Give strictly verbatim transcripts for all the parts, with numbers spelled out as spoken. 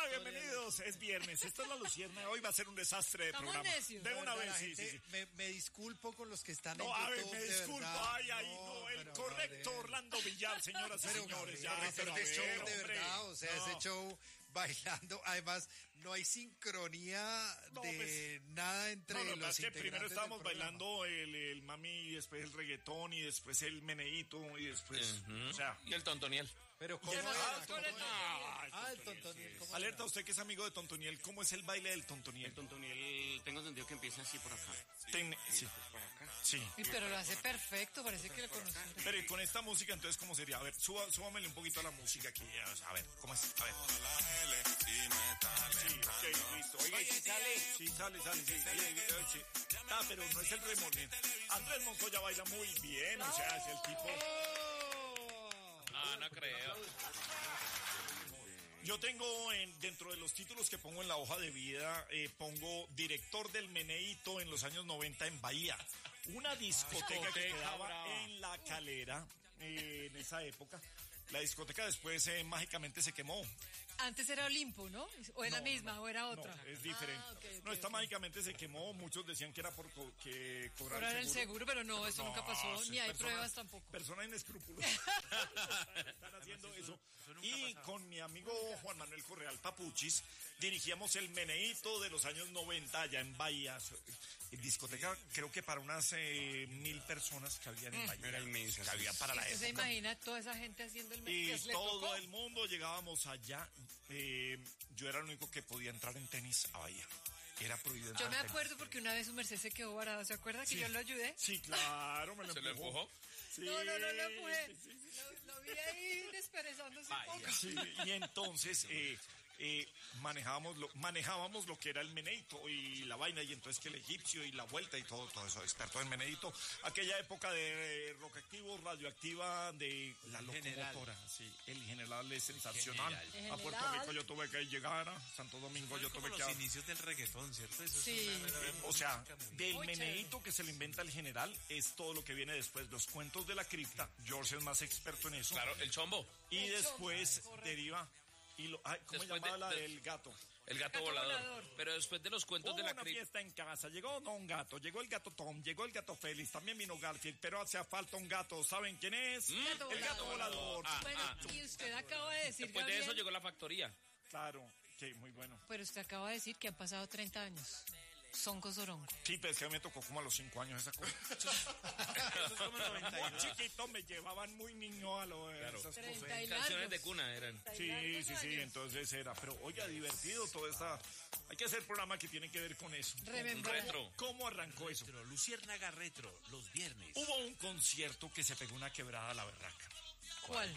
bienvenidos. Es viernes. Esta es la Lucierna. Hoy va a ser un desastre de Estamos programa. necios. De una verdad, vez, sí, gente, sí, sí. Me, me disculpo con los que están No, en a ver, YouTube, me de disculpo. verdad. Ay, ay, No, no. El pero, correcto Gabriel. Orlando Villar, señoras y Pero, señores. Gabriel, Ya, pero pero qué a ver, show de hombre. verdad, o sea, No. ese show bailando, además no hay sincronía No, de pues, nada entre No, lo que los pasa es que primero integrantes estábamos del programa. bailando el, el mami, y después el reggaetón, y después el meneíto, y después, o sea... Y el tontoniel. Pero ¿cómo ¿Qué era? más? ¿Cómo ¿Cuál es? era? Ah, Ah, el tontoniel, ¿cómo Alerta, era? usted que es amigo de Tontoniel, ¿cómo es el baile del Tontoniel? El tontoniel, tengo entendido que empieza así por acá. Ten- sí, Por acá. sí. Uy, pero lo hace perfecto, parece que le conocí. Pero y con esta música, entonces, ¿cómo sería? A ver, suba, súbamele un poquito a la música aquí. A ver, ¿cómo es? A ver. Sí, ok, listo. Oiga, ¿sí sale? Sí, sale, sale, sí. sí, sí, sí. Ah, pero no es el remolino. Andrés Montoya baila muy bien, o sea, es el tipo... Ah, no creo. Yo tengo en, dentro de los títulos que pongo en la hoja de vida, eh, pongo director del meneíto en los años noventa en Bahía. Una discoteca que discoteca quedaba brava. en La Calera eh, en esa época. La discoteca después eh, mágicamente se quemó. Antes era Olimpo, ¿no? O era la No, misma, no, o era no, otra. es diferente. Ah, ok, ok, no, esta ok. mágicamente se quemó. Muchos decían que era por co- que cobrar, Cobrar el seguro, pero no, eso no, nunca pasó, sí, ni hay personas- pruebas tampoco. Personas inescrupulosas están haciendo eso. Y con mi amigo Juan Manuel Correal Papuchis dirigíamos el meneíto de los años noventa allá en Bahía. En discoteca, creo que para unas eh, mil personas que habían en Bahía. Era inmensa, Que había para la ¿Usted se época. imagina toda esa gente haciendo el Y que le todo tocó? el mundo llegábamos allá. Eh, yo era el único que podía entrar en tenis a Bahía. Era prohibido entrar Yo me en tenis. acuerdo porque una vez su merced se quedó varado, ¿se acuerda que Sí. yo lo ayudé? Sí, claro, me lo ¿Se lo empujó. empujó? Sí, No, no, no lo empujé. sí, sí, sí. Lo, lo vi ahí desperezándose un poco. Sí, y entonces eh, eh, manejábamos, lo, manejábamos lo que era el meneíto y la vaina, y entonces que el egipcio y la vuelta y todo, todo eso, experto en meneíto. Aquella época de eh, rock activo, radioactiva, de la locomotora, sí, el general es sensacional. general. A Puerto General. Rico yo tuve que llegar, a Santo Domingo yo tuve que... los inicios del reggaetón, ¿cierto? Eso Sí. es una- una O sea, música muy- del Muy meneíto que se le inventa el general es todo lo que viene después. Los cuentos de la cripta, George es más experto en eso. Claro, el chombo. Y El después chombo, correcto. deriva... Y lo, ay, ¿cómo Después llamaba de- la de- del gato? El gato, Gato volador. volador. Pero después de los cuentos Hubo de la una cripta. fiesta en casa, llegó no un gato, llegó el gato Tom, llegó el gato Félix, también vino Garfield, pero hacía falta un gato, ¿saben quién es? Gato el gato volador. volador. Ah, Bueno, ah. y usted acaba de decir, Después de eso Gabriel, llegó la factoría. Claro, que muy bueno. pero usted acaba de decir que han pasado treinta años. Sonco Zorongo. Sí, pero es que a mí me tocó como a los cinco años esa cosa. Eso es como el noventa y Muy dos. chiquito, me llevaban muy niño a lo, Claro. esas Treinta cosas. y Canciones largos. de cuna eran. Treinta y Sí, largos sí, sí, años. entonces era, pero oiga, divertido toda esta... Hay que hacer programa que tiene que ver con eso. Remembrar. Retro. ¿Cómo arrancó eso? Retro, Luciérnaga Retro, los viernes. Hubo un concierto que se pegó una quebrada a la berraca. ¿Cuál?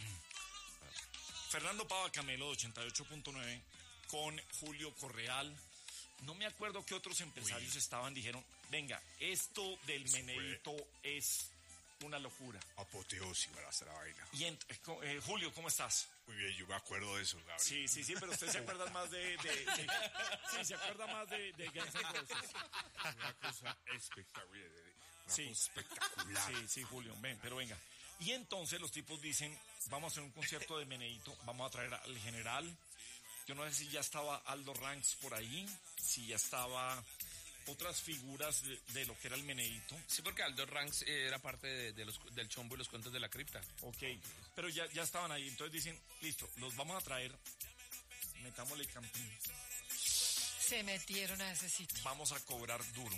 Fernando Pava Camelo de ochenta y ocho punto nueve con Julio Correal. No me acuerdo qué otros empresarios estaban, dijeron, venga, esto del meneíto es una locura. Apoteósica la será vaina. Y ent- eh, co- eh, Julio, ¿cómo estás? Muy bien, yo me acuerdo de eso, Gabriel. Sí, sí, sí, pero usted se acuerda más de... de- sí, sí, se acuerda más de, de Guns N' Roses. Una cosa espectacular. Una Sí. cosa espectacular. Sí, sí, Julio, ven, pero venga. Y entonces los tipos dicen, vamos a hacer un concierto de meneíto, vamos a traer al general. Yo no sé si ya estaba Aldo Ranks por ahí, si ya estaba otras figuras de, de lo que era el meneíto. Sí, porque Aldo Ranks eh, era parte de, de los, del chombo y los cuentos de la cripta. Ok, pero ya, ya estaban ahí. Entonces dicen, listo, los vamos a traer, metámosle campín, Se metieron a ese sitio. vamos a cobrar duro.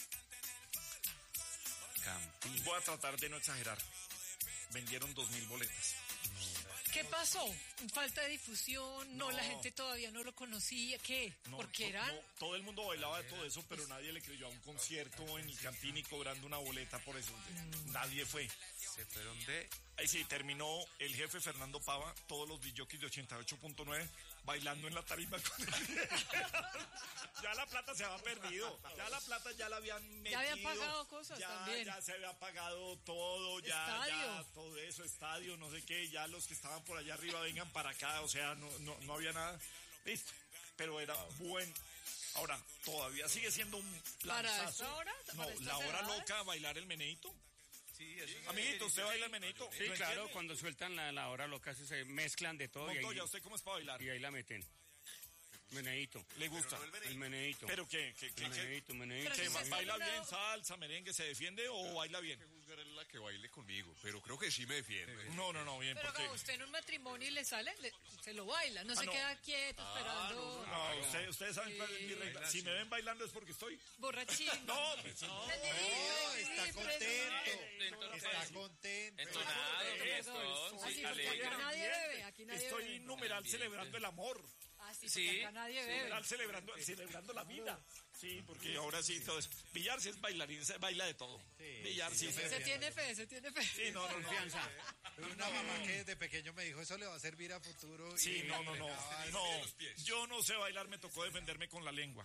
Campín. Voy a tratar de no exagerar. Vendieron dos mil boletas. ¿Qué pasó? ¿Falta de difusión? No, No. la gente todavía no lo conocía. ¿Qué? No, Porque to- eran... no, todo el mundo bailaba de todo eso, pero nadie le creyó a un concierto en el Campín y cobrando una boleta por eso. Nadie fue. Se fueron de... Ahí sí, terminó el jefe Fernando Pava, todos los disjockeys de ochenta y ocho punto nueve bailando en la tarima con él. Ya la plata se había perdido. Ya la plata ya la habían metido. Ya habían pagado cosas ya, también. Ya se había pagado todo, ya, Estadio. ya, todo eso, estadio, no sé qué. Ya los que estaban por allá arriba vengan para acá, o sea, no, no, no había nada. Listo. Pero era buen. Ahora, todavía sigue siendo un ¿Para lanzazo. esta hora? No, ¿Para esta la hora cerrada? loca, bailar el meneíto. Sí, eso es- Amiguito, ¿usted baila el meneíto? Sí, ¿Lo claro, entiende? cuando sueltan la, la hora loca se mezclan de todo y Montoya, ahí, ¿usted cómo es para bailar? y ahí la meten. Meneíto. ¿Le gusta? El meneíto. ¿Pero qué? ¿Qué, qué, qué, Meneíto, meneíto. Pero qué, si se baila está bien, enamorado. salsa, merengue, se defiende o baila bien? Juzgar es la que baile conmigo, pero creo que sí me defiende. No, no, no, bien, Pero porque... como usted en un matrimonio y le sale, le- se lo baila, no Ah, se no. queda quieto esperando No, usted- ustedes saben cuál es mi Sí. regla. Si me ven bailando es porque estoy... borrachín. No, pues, no. No, está contento. Está contento. Entonado, Eso, fiestón, Así, sí, porque alegre. acá nadie bebe, aquí nadie Estoy bebe. numeral celebrando el amor. Así, Sí. porque acá nadie bebe. Numeral celebrando, celebrando la vida. Sí, porque ahora sí todo es... Villar sí es bailarín, se baila de todo. Villar sí. Se se- tiene fe, se tiene fe. Sí, no, no, no. Una mamá que desde pequeño me dijo, eso le va a servir a futuro. Sí, y no, no, no. entregaba- No, yo no sé bailar, me tocó defenderme con la lengua.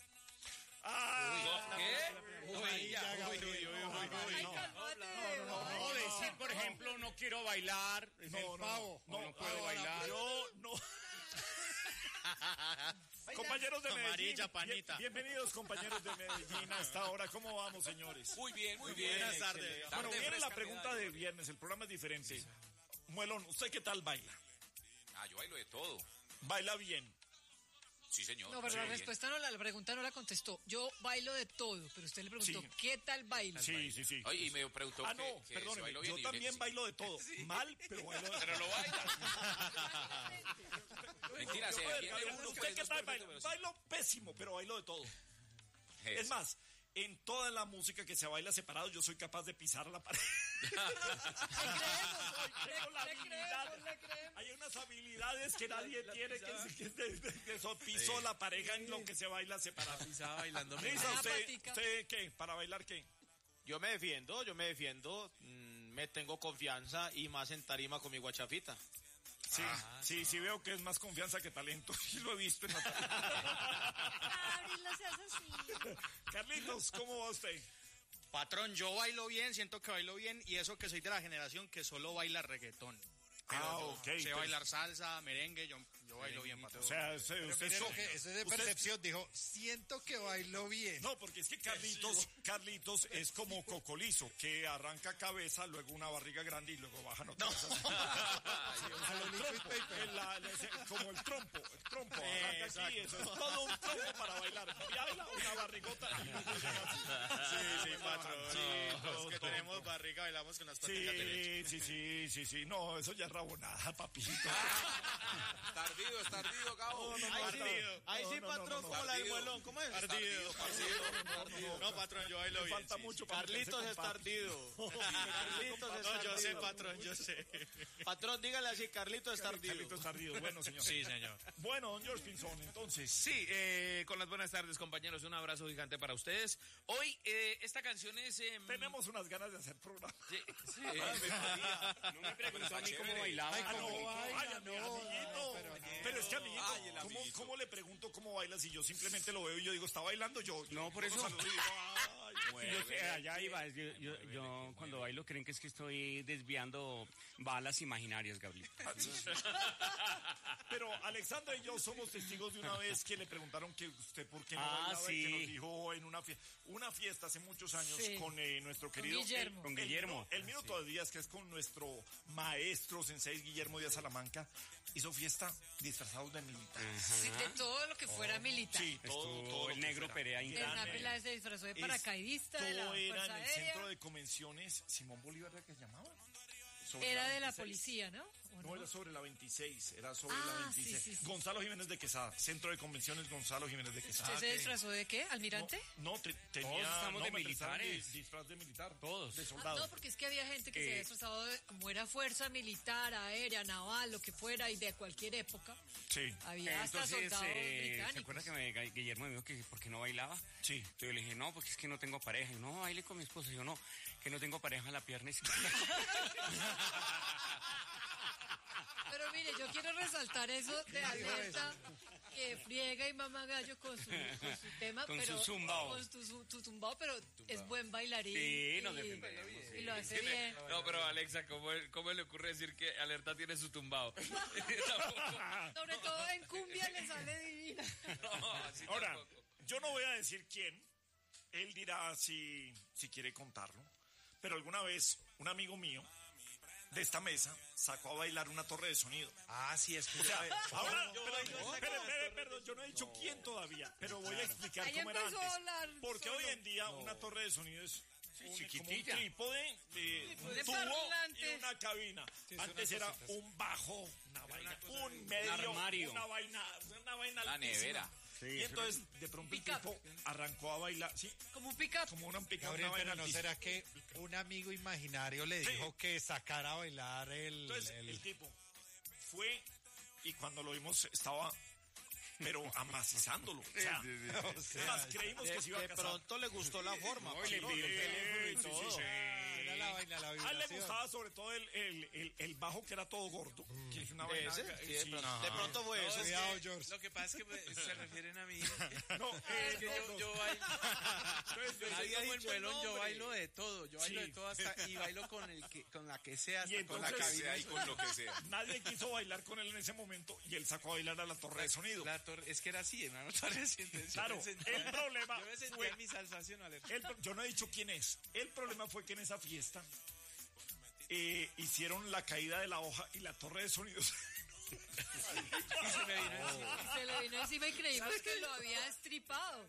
Ah, ¿Qué? Uy, ya, Gabriel. Ay, cálmate. No, decir, por ejemplo, no quiero bailar. Es no, el no, pavo. no, No, puedo bailar. Yo no. Compañeros de Medellín, Amarilla, bien- panita. bienvenidos compañeros de Medellín hasta ahora. ¿Cómo vamos, señores? Muy bien, muy bien. Buenas tardes. Bueno, Tarde viene la fresca, pregunta de viernes, el programa es diferente. Muelón, ¿usted qué tal baila? Ah, yo bailo de todo. ¿Baila bien? Sí, señor. No, pero Sí, la bien. respuesta no, la, la pregunta no la contestó. Yo bailo de todo, pero usted le preguntó, Sí. ¿qué tal baila? Sí, sí, sí. Oye, y me preguntó Ah, que, no, que si perdóneme, bailo bien, yo y le también dije, bailo de todo. Mal, pero bailo de todo. Pero lo baila. Mentira, se Yo, defiende Gabriel, uno, ¿usted pues, qué no es tal perfecto, baila? pero sí. Bailo pésimo, pero bailo de todo. Eso. Es más, en toda la música que se baila separado, yo soy capaz de pisar la pared. Tengo la Le habilidad. creemos, le creemos. Hay unas habilidades que nadie tiene, que, es- que, es de- de- que eso pisó la pareja en lo que se baila separado. Estaba bailando. Lisa, Ah, ¿usted, patica. ¿usted qué? ¿Para bailar qué? Yo me defiendo, yo me defiendo, mm, me tengo confianza y más en tarima con mi guachafita. Sí, sí, sí veo que es más confianza que talento. Y lo he visto en la Gabriel, no seas así. Carlitos, ¿cómo va usted? Patrón, yo bailo bien, siento que bailo bien y eso que soy de la generación que solo baila reggaetón. Pero Ah, yo ok, sé entonces- bailar salsa, merengue, yo, yo bailo bien, patrón. O sea, usted, Pero usted mire lo so- que, eso es de usted- percepción. Dijo, siento que bailo bien. No, porque es que Carlitos, Carlitos es como Cocolizo, que arranca cabeza, luego una barriga grande y luego baja no. Como el trompo, el trompo, arranca aquí, eso es todo un trompo para bailar. Baila una barrigota y luego llega así. Sí, sí, patrón. Sí, Los todo, que todo, tenemos barriga bailamos con las paticas derechas. Sí, sí, sí, sí, sí, no, eso ya es rabonada, papito. Tardío, es tardío, Gabo. No, no, Ahí no, sí, no, ahí no, sí, no, patrón, no, no, como la del Partido. muelón. ¿Cómo es? Tardido, parcido. No, patrón, yo bailo Me bien. falta sí, mucho sí. para Carlitos meterse es con papi. tardido. Carlitos es No, yo sé, tardido. patrón, yo sé. Patrón, dígale así, Carlitos es tardido. Carlitos Tardido, bueno, señor. Sí, señor. Bueno, don George Pinzón, entonces. Sí, eh, con las buenas tardes, compañeros. Un abrazo gigante para ustedes. Hoy, eh, esta canción es... eh, Tenemos unas ganas de hacer programa. sí, sí. No me preguntó a mí cómo bailaba. Ay, Ah, no, ¿cómo baila? ay, ami- No, amiguito. pero no. Pero es que, amiguito, Ay, el ¿cómo, amiguito. cómo le pregunto cómo baila si yo simplemente lo veo y yo digo, ¿está bailando? Yo, yo- No, por yo lo eso. saludo y digo, ay, Yo sé, allá iba. Yo, yo, yo cuando bailo creen que es que estoy desviando balas imaginarias, Gabriel. Pero Alexandra y yo somos testigos de una vez que le preguntaron que usted por qué no Ah, bailaba y que sí. nos dijo en una fiesta, una fiesta hace muchos años Sí. con eh, nuestro querido Guillermo. el- Con el Guillermo. mío- El mío todavía es que es con nuestro maestro sensei Guillermo Díaz Salamanca. Hizo fiesta disfrazados de militar. Sí, de todo lo que fuera militar. Sí, todo, Estuvo todo lo el que negro fuera. Perea El Ingrande. Nápila se disfrazó de paracaidista de la Esto era Fuerza en el Aérea. centro de convenciones Simón Bolívar, ¿era que se llamaba? Sobre Era de la veintiséis. policía, ¿no? ¿O No, era sobre la veintiséis, era sobre Ah, la sí, veintiséis. sí, sí. Gonzalo Jiménez de Quesada, centro de convenciones Gonzalo Jiménez de Quesada. ¿Usted se disfrazó de qué? ¿Almirante? No, no, te- tenía... Todos estamos no, de me prestaron militares. di- Disfraz de militar. Todos. De Ah, soldado. no, porque es que había gente que Eh, se había disfrazado de, como era fuerza militar, aérea, naval, lo que fuera, y de cualquier época. Sí, Había hasta Entonces, soldados eh, ¿se británicos. acuerda que me, Guillermo me dijo que por qué no bailaba? sí. Entonces yo le dije, no, porque es que no tengo pareja. Y yo, no, baile con mi esposa. Y yo, no, que no tengo pareja en la pierna izquierda. Pero mire, yo quiero resaltar eso de alerta, que friega y mama gallo con su, con su tema, Con su pero zumbao. con su, su- su zumbao, pero es buen bailarín. Sí, nos y- defendemos, Y lo hace bien. No, pero Alexa, ¿cómo, ¿cómo le ocurre decir que Alerta tiene su tumbado? Sobre todo en cumbia le sale divina. No, así Ahora, tampoco. yo no voy a decir quién. Él dirá si, si quiere contarlo. Pero alguna vez un amigo mío de esta mesa sacó a bailar una torre de sonido. Ah, sí, es que O sea, ahora, pero, espere, espere, perdón, yo no he dicho quién todavía, pero voy a explicar Ahí cómo era empezó a antes. hablar Porque solo. hoy en día una torre de sonido es un, chiquitilla. como un trípode, eh, un de tubo parlantes. y una cabina. Antes era un bajo, una vaina, un medio, armario. una vaina, una vaina La altísima. nevera. Y entonces de pronto el Pick-up. tipo arrancó a bailar, sí, Como un pick-up. como una pica, Gabriel, una vaina pero ¿no altísima. será que un amigo imaginario le Sí. dijo que sacara a bailar el... Entonces el- el tipo fue y cuando lo vimos estaba pero amacizándolo. O sea, O sea, más creímos De, que se iba a de casar. pronto le gustó la forma. No, y le Pachito, pidió el el teléfono y Sí, sí, todo. sí. era la vaina, la A él le vibración. gustaba sobre todo el, el, el, el bajo que era todo gordo. Que es una vaina. Ese, sí, de, sí. pronto, de pronto fue eso. Cuidado, George. Lo que pasa es que pues, se refieren a mí. No, eh, Es que yo, yo bailo, así como el muelón, yo bailo de todo. Yo bailo Sí. de todo hasta, y bailo con el que, con la que sea, Y hasta con la entonces- cabina. Sea y con lo que sea. nadie quiso bailar con él en ese momento y él sacó a bailar a la torre de sonido. La torre, es que era así, hermano. Torre, entonces, Claro, yo me sentía- el problema Yo me sentía fue- en mi salsación, Ale. El pro- yo no he dicho quién es. El problema fue que en esa fiesta eh, hicieron la caída de la hoja y la torre de sonido. Y se me vino encima. Y se le vino encima y creímos que lo había estripado.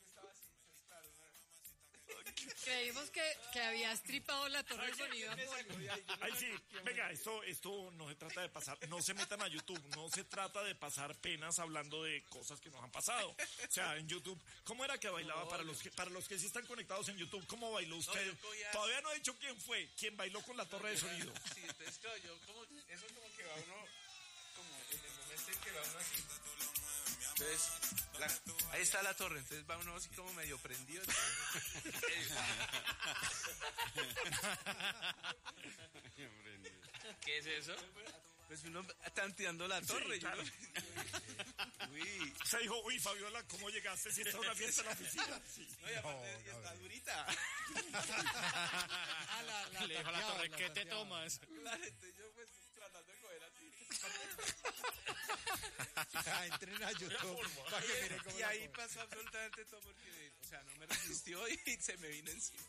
Creímos que, que había estripado la torre de sonido. Ay, sí, venga, esto, esto no se trata de pasar, no se metan a YouTube, no se trata de pasar penas hablando de cosas que nos han pasado. O sea, en YouTube, ¿cómo era que bailaba para los que, para los que sí están conectados en YouTube? ¿Cómo bailó usted? yo cogía- Todavía no he dicho quién fue, quién bailó con la torre de sonido. Sí, entonces, claro, yo como, eso como que va uno, como en el momento en que va uno así. Entonces, la- ahí está la torre, entonces va uno así como medio prendido. entonces- ¿Qué es eso? pues uno tanteando la torre. yo claro. no- Uy, Se dijo, uy, Fabiola, ¿cómo llegaste si está una fiesta en la oficina? Sí. no, y aparte y está durita. Ah, la- la Le dijo a la tanteaba, torre, la ¿qué te tanteaba. tomas? Claro, entonces yo pues tratando de coger así. Ah, entren a YouTube para que miren cómo Y la ahí cogen. pasó absolutamente todo porque, o sea, no me resistió y se me vino encima.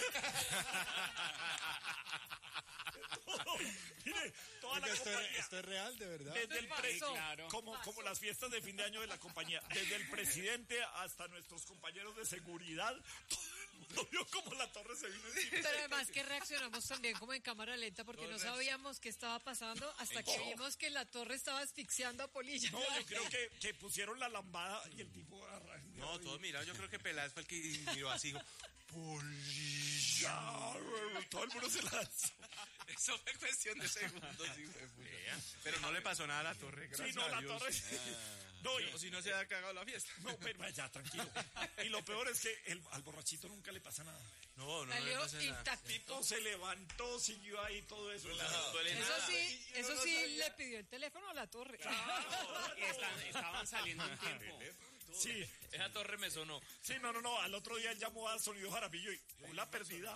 Mire, toda la Oiga, esto, es, compañía. esto es real, de verdad. Desde el pre- pasó? Claro. como, como las fiestas de fin de año de la compañía, desde el presidente hasta nuestros compañeros de seguridad, todo el mundo vio como la torre se vino encima. Pero además que reaccionamos también como en cámara lenta porque no sabíamos qué estaba pasando hasta que vimos que la torre estaba asfixiando a Polilla. No, yo creo que, que pusieron la lambada y el tipo agarra- No, todo mirado, yo creo que Peláez fue el que miró así, dijo, Ya, todo el mundo se lanzó. eso fue cuestión de segundos, hijo de puta. Pero no le pasó nada a la torre, gracias Sí, no, a la Dios. torre. No, y- O si no se había cagado la fiesta. no, pero ya, tranquilo. Y lo peor es que el, al borrachito nunca le pasa nada. No, no, no le Salió pasa nada. intacto. Tipo se levantó, siguió ahí todo eso. Eso sí, eso sí le pidió el teléfono a la torre. Y están- estaban saliendo un tiempo. Sí, Esa torre me sonó. sí, no, no, no. Al otro día él llamó a Sonido Jaramillo y hola perdida.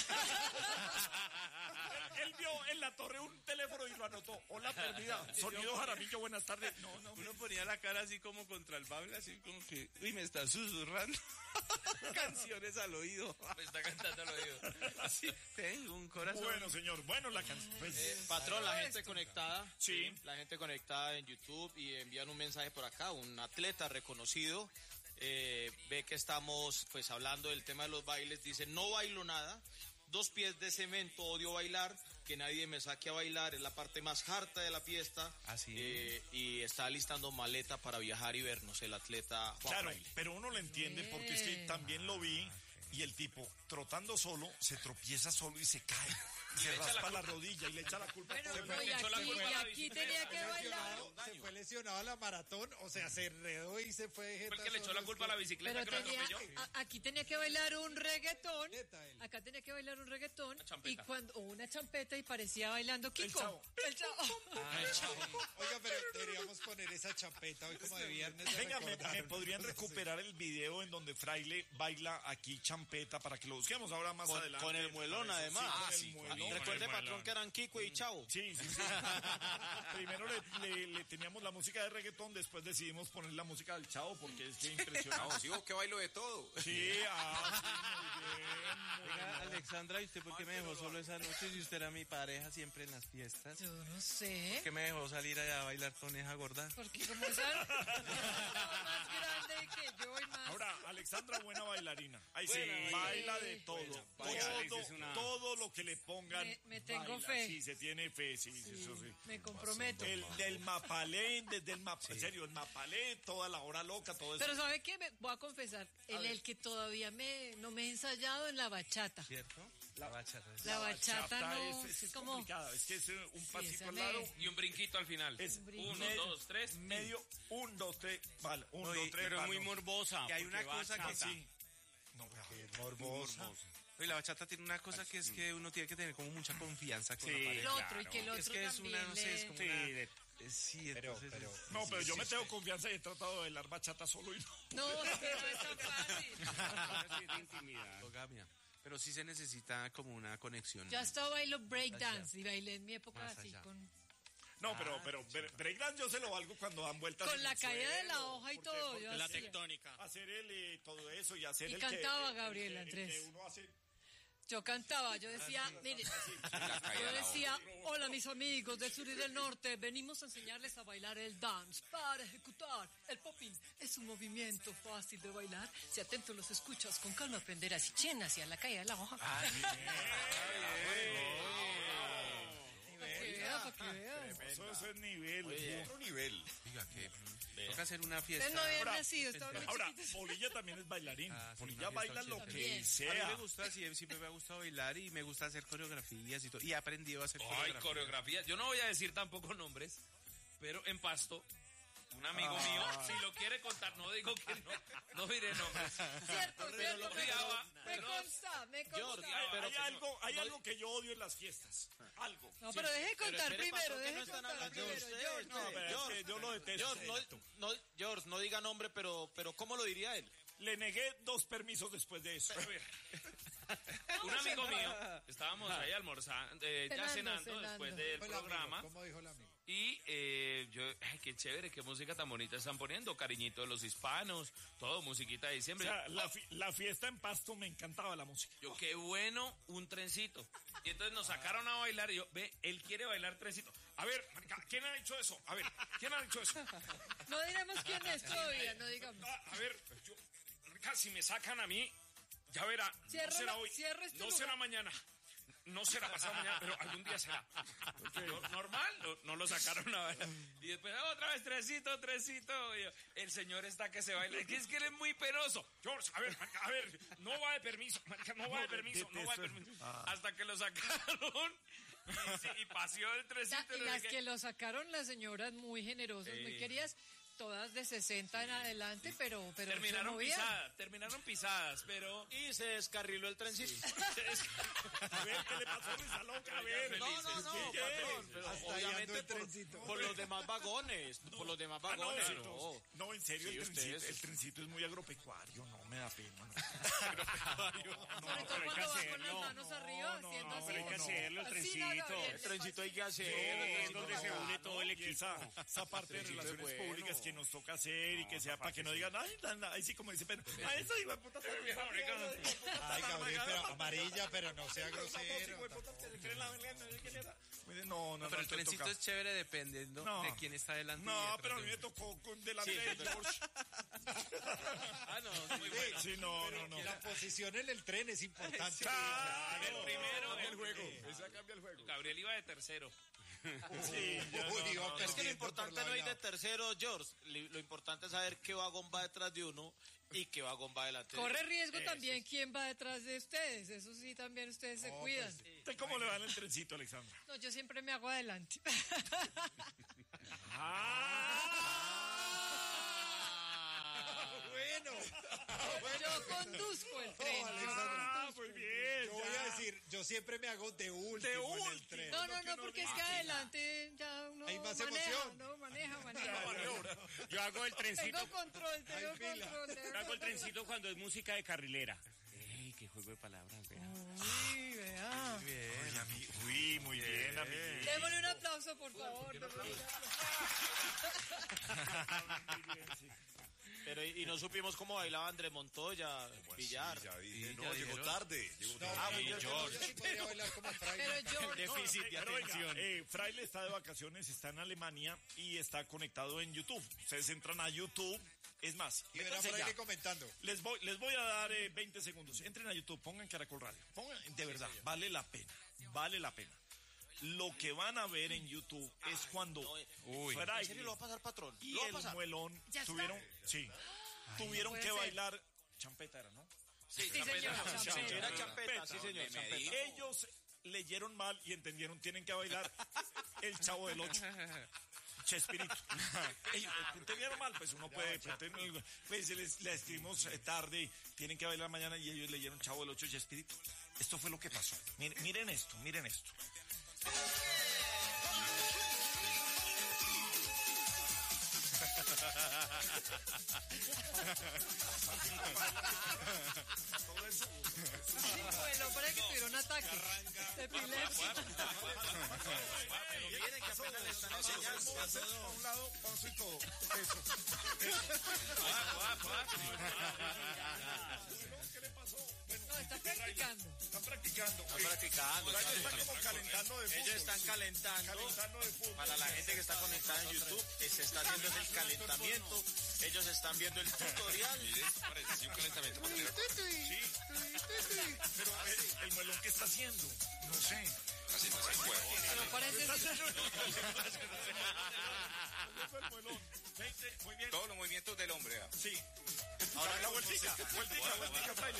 Él vio en la torre un teléfono y lo anotó. Hola perdida. Sonido Jaramillo, buenas tardes. No, no. Uno ponía la cara así como contra el bable, así como que, uy, me está susurrando canciones al oído. Me está cantando al oído. Así, tengo un corazón. Bueno, señor. Bueno, la canción. Pues, Eh, patrón, la gente conectada. Sí. La gente conectada en YouTube y envían un mensaje por acá. Un atleta reconocido eh, ve que estamos pues hablando del tema de los bailes. Dice, no bailo nada. Dos pies de cemento, odio bailar. Que nadie me saque a bailar. Es la parte más harta de la fiesta. ¿Ah, sí? Eh, y está listando maleta para viajar y vernos el atleta Juan claro, Fraile. pero uno lo entiende porque es que también lo vi y el tipo trotando solo se tropieza solo y se cae. Se raspa la rodilla y le echa la culpa Bueno, a todo el no, mundo. y echó la aquí, culpa a y la aquí bicicleta. tenía que bailar. Se fue lesionado a la maratón, o sea, se enredó y se fue. Fue el que le echó la culpa a la bicicleta Pero que lo tenía, atropelló. a- aquí tenía que bailar un reggaetón. Neta, él. Acá tenía que bailar un reggaetón. Y champeta. cuando, o una champeta y parecía bailando Kiko. Chavo. El Chavo. Oiga, pero deberíamos poner esa champeta hoy como de viernes. de Venga, me, recordar. me podrían recuperar el video en donde Fraile baila aquí champeta para que lo busquemos ahora más Con, adelante. con el muelón Para eso, además. sí, con Ah, el sí. muelón. Recuerde, patrón, que eran Kiko y Chavo. Sí, sí, sí. Primero le, le- le teníamos la música de reggaetón, después decidimos poner la música del Chavo porque es que impresionante. No, sigo que bailo de todo. Sí, ah, sí, muy bien, muy Venga, bien. Alexandra, ¿y usted por qué me dejó solo esa noche si usted era mi pareja siempre en las fiestas? Yo no sé. ¿Por qué me dejó salir allá a bailar con esa gorda? Porque como esa, esa Alexandra, buena bailarina. Ahí sí, Buena baila bailarina. de todo. Buena. Todo, Alex es una- todo lo que le pongan. Me- me tengo baila. fe. Sí, se tiene fe, sí, sí, Sí, eso sí. me comprometo. El, del Mapalé, desde el Mapalé, en serio, el Mapalé, toda la hora loca, todo eso. Pero ¿sabe qué? Me voy a confesar, en el que todavía me, no me he ensayado en la bachata. ¿Cierto? La bachata. La bachata no, es, es, es como... complicada, es que es eh, un pasito esa al me- lado. Y un brinquito al final. Es Uno, medio- dos, tres. Medio, un, dos, tres, vale, un, No, y- dos, tres, pero es vale. muy morbosa. Y hay una porque cosa que bachata. sí. No, pero- Morbosa. Oye, la bachata tiene una cosa que es que uno tiene que tener como mucha confianza con Sí. la El pareja. otro, y que el otro Es que es también una, no sé, es le- como Sí, una... de- eh, Sí, Pero, entonces... pero. es- No, pero yo me sí, tengo confianza y he tratado de bailar bachata solo y no. No, es que no es tan fácil. sí, de intimidad. endogamia. Pero sí se necesita como una conexión. Yo hasta bailo breakdance y bailé en mi época Más así, allá. con, No, pero, pero bre- breakdance yo se lo valgo cuando dan vueltas. con en la el caída de la suelo, hoja y porque- todo. porque Yo La hacía. tectónica. hacer el, eh, todo eso y hacer Y el cantaba que, el- Gabriela el que- el Andrés. que uno hace. Yo cantaba, yo decía, mire, yo decía, hola mis amigos del sur y del norte, venimos a enseñarles a bailar el dance para ejecutar el popping. Es un movimiento fácil de bailar. Si atento los escuchas, con calma aprenderás y chen hacia la caída de la hoja. Ah, Para que vea, para que vea. Eso, eso es nivel. Otro nivel. Diga que toca hacer una fiesta. Ustedes no habían Ahora, nacido, estaban muy Ahora, chiquitos. Polilla también es bailarín. Ah, sí, Polilla una fiesta baila lo ochenta. que También. A mí sea. me gusta, sí, siempre me ha gustado bailar y me gusta hacer coreografías y todo. Y he aprendido a hacer Ay, coreografías. coreografía. Yo no voy a decir tampoco nombres, pero en Pasto, un amigo Ah. mío, si lo quiere contar, no digo que no, no diré nombres. Cierto, cierto, lo me, odiaba, me pero- consta, me George, consta. Hay, Pero hay que no- algo, hay no- algo que yo odio en las fiestas. Algo. No, pero deje Pero contar espere, primero, pastor, que deje no están contar hablando primero. ustedes, George, no, No, pero es George, que yo lo detesto. George, no, no, George, no diga nombre, pero, pero ¿cómo lo diría él? Le negué dos permisos después de eso. A ver. Un amigo mío, estábamos ahí almorzando, eh, ya Cenando, cenando cenando. después del Fue el amigo, programa. ¿cómo dijo el amigo? Y eh, yo, ay, qué chévere, qué música tan bonita están poniendo, cariñito de los hispanos, todo, musiquita de O diciembre. sea, la, fi- la fiesta en Pasto me encantaba la música. Yo, qué bueno, un trencito. Y entonces nos sacaron a bailar y yo, ve, él quiere bailar trencito. A ver, marica, ¿quién ha dicho eso? A ver, ¿quién ha dicho eso? No diremos quién es todavía, no digamos. Ah, a ver, yo, marica, si me sacan a mí, ya verá, Cierra no será la- hoy, cierra este no lugar. será mañana. No será pasado mañana, pero algún día será. No- normal, no, no lo sacaron a bailar. Y después, "Ah, otra vez, trencito, trencito. Y yo, el señor está que se baila. Es que, es que él es muy penoso. George, a ver, marica, a ver, no va de permiso, marica, no va de permiso, no va de permiso. Hasta que lo sacaron y, sí, y paseó el La- trencito. y no sé las qué. que lo sacaron las señoras muy generosas, muy Sí. queridas, todas de sesenta en adelante, pero, pero se Terminaron movían. pisadas, terminaron pisadas, pero... Y se descarriló el trencito. A ver, ¿qué le pasó a Luisa Loca? A ver. No, no, no, ¿Qué? patrón, pero Hasta ahí ando obviamente el por, trencito. por los demás vagones, por los demás Ah, no, vagones, sí, no. no, en serio, Sí, el, trencito, ustedes. el trencito es muy agropecuario, no me da pena. No. Sobre todo pero hay que cuando va con las hacerlo. manos arriba, no, haciendo no, así. Pero hay que hacerlo, el Así, trencito. Gabriel, El trencito hay que hacer. Sí, el es trencito donde se bacano. une todo el Y equipo. esa, esa parte de trencito es relaciones bueno. públicas que nos toca hacer y que sea para que no digan, ay, dan- ahí sí como dice Pedro, a eso iba puta. Ay, Gabriel, pero amarilla, pero no sea grosero. No, no, Pero el no, te trencito toca. es chévere dependiendo No. de quién está delante. y No, detrás pero a de mí me uno. tocó con delante de George. Ah, no, muy bueno. Sí, no, no, no. La posición en el tren es importante. El primero, El juego. Esa cambia el juego. Gabriel iba de tercero. Sí, yo no, Uy, iba no, no. Es que lo perdiendo importante por no ir lado. de tercero, George. Li- Lo importante es saber qué vagón va detrás de uno y qué vagón va delante de uno. Corre riesgo también quién va detrás de ustedes, eso sí, también ustedes se cuidan. ¿Usted cómo le va en el trencito, Alexandra? No, yo siempre me hago adelante. Bueno, Yo conduzco el tren. yo Ah, conduzco muy el bien. yo voy a decir, yo siempre me hago de último en el tren. No, no, no, porque es que adelante ya uno Hay más maneja, emoción. no, maneja, maneja. Yo hago el trencito, Tengo control, tengo Hay fila. control. yo hago el trencito cuando es música de carrilera. Ey, qué juego de palabras, vea. Uy, vea. Uy, ami- Uy, muy bien, amiguito. Démosle un aplauso, por favor. démosle un aplauso. Pero y, y no supimos cómo bailaba Andrés Montoya, Villar. Ya dije, Sí, no, ya llegó dijeron. tarde. Llegó No, tarde. ah, yo, yo, yo sí podría bailar como Fraile. Pero yo, Déficit de atención. Eh, Fraile está de vacaciones, está en Alemania y está conectado en YouTube. Ustedes entran a YouTube, Es más, Y verán métanse por ya. ahí comentando. Les voy, les voy a dar eh, veinte segundos. Entren a YouTube, pongan Caracol Radio. Pongan, de verdad, vale la pena. Vale la pena. Lo que van a ver en YouTube es cuando Uy. ¿En Fraile serio lo va a pasar, patrón? y ¿Lo va a el pasar? muelón ¿Ya está? tuvieron, sí, tuvieron puede que ser. bailar. Champeta era, ¿no? Sí, Sí, señor, champeta. Era champeta, sí, señor, champeta. Ellos leyeron mal y entendieron, tienen que bailar el Chavo del Ocho. Chespirito. Ellos entendieron mal, pues uno puede, pretender, pues les, les escribimos eh, tarde, tienen que bailar mañana y ellos leyeron Chavo del Ocho y Chespirito. Esto fue lo que pasó. Miren, miren esto, miren esto. Todo eso. Sí, bueno, parece que tuvieron ataque de epilepsia. Pero miren que apenas le están enseñando. A un lado, paso y todo. Eso. ¿Qué le pasó? Bueno, No, está practicando. están practicando. Están practicando. Por ahí están como calentando de fútbol. Ellos están calentando. Calentando de fútbol. Para la gente que está conectada en YouTube, eh, se está haciendo el calentamiento. Ellos están viendo el tutorial. Parece un calentamiento para tirar. Sí. Pero el, el muelón, ¿qué está haciendo? No sé. Así no se juego. Pero parece ¿Dónde fue el muelón? veinte, muy bien. Todos los movimientos del hombre. ¿ah? Sí. Ahora la vueltica, vueltica, vueltica, fraile.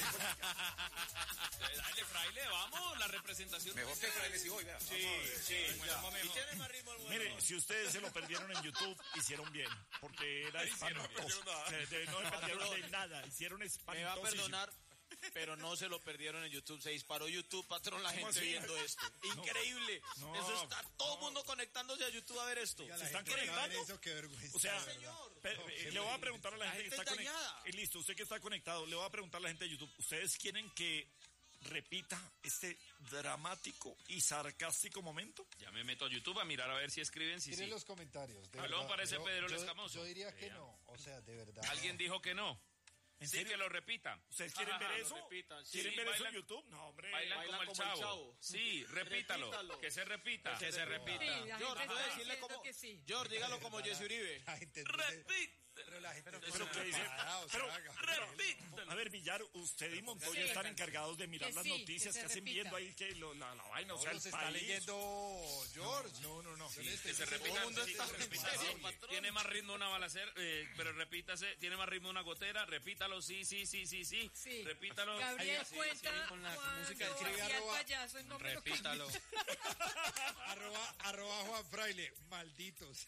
Dale, fraile, vamos, la representación. Mejor que Fraile si voy, vea. Sí, sí. Y tiene más ritmo el mundo. Mire, si ustedes se lo perdieron en YouTube, hicieron bien, porque era espantoso. Se- de- no se perdieron de nada, hicieron Me va a espantoso. perdonar, pero no se lo perdieron en YouTube. Se disparó YouTube, patrón, la gente así? viendo esto. Increíble. No, Eso está todo el mundo conectándose a YouTube a ver esto. Ya la ¿Se están gente no va a ver conectando? Eso, qué vergüenza. O sea, de verdad. pe- eh, le voy a preguntar a la, La gente que gente está es dañada. conectada. Y listo, usted que está conectado, le voy a preguntar a la gente de YouTube. ¿Ustedes quieren que repita este dramático y sarcástico momento? Ya me meto a YouTube a mirar a ver si escriben, si Miren sí. los comentarios. De Habló, verdad. parece Yo- Pedro el yo- Escamoso. Yo diría que no. O sea, de verdad. Alguien dijo que no. ¿En Sí, serio? que lo repita. ¿Ustedes quieren Ajá, ver lo eso? repitan, sí. ¿Quieren ver eso en bailan- YouTube? No, hombre. Bailan Bailan como el como el chavo. chavo. Sí, repítalo. Repítalo. Que se repita. Que se repita. Sí, la George, gente ¿puede está decirle diciendo cómo? que sí. George, dígalo como Jesse Uribe. La gente Repítalo. Pero la gente pero ¿qué dice? o sea, Pero- Gabriel. Repítalo. A ver, Villar, usted y Montoya Sí. están encargados de mirar Que las sí, noticias que que, se hacen repita. viendo ahí que lo- la, la vaina, o sea, Ahora el se está país. leyendo George. No, no, no. Yo le estoy Que se diciendo- repita. Todo el mundo sí, está se en repita, serio, sí. patrón. Tiene más ritmo una balacera, eh, pero repítase. Tiene más ritmo una gotera. Repítalo, sí, sí, sí, sí, sí. Sí. Repítalo. Gabriel Sí, cuenta sí. con la cuando música del hacía el arroba- payaso en nombre Repítalo. Arroba, arroba Juan Fraile. Malditos.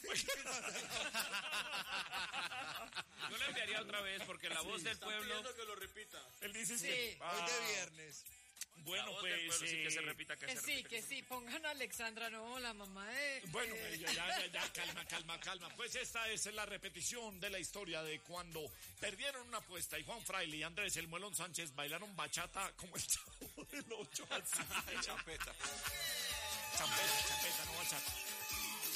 Yo le enviaría otra vez porque la voz del pueblo. que lo repita. Él dice Sí. que... Hoy de Ah, viernes. La Bueno, voz del pues... pueblo, sí, que se eh, repita, que, Que se sí, repita. que sí, pongan a Alexandra, no, la mamá de... Bueno, de- ya, ya, ya, calma, calma, calma. Pues esta es la repetición de la historia de cuando perdieron una apuesta y Juan Fraile y Andrés el Muelón Sánchez bailaron bachata como el Chavo del Ocho. Así. Champeta. Champeta, champeta, no bachata.